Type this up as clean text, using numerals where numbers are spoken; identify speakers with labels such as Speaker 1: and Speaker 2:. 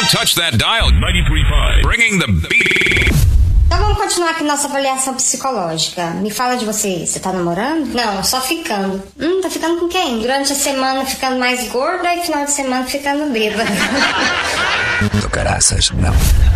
Speaker 1: Don't touch that dial. 93.5. Bringing the beat.
Speaker 2: Então vamos continuar aqui nossa avaliação psicológica. Me fala de você. Você tá namorando? Não, só ficando. Tá ficando com quem? Durante a semana ficando mais gorda e final de semana ficando bêbada.
Speaker 3: Do caraças, não.